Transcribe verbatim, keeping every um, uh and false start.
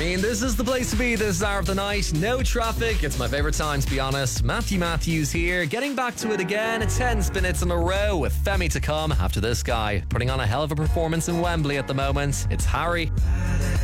mean, this is the place to be this hour of the night. No traffic. It's my favourite time, to be honest. Matthew Matthews here, getting back to it again. ten minutes in a row with Femi to come after this guy, putting on a hell of a performance in Wembley at the moment. It's Harry.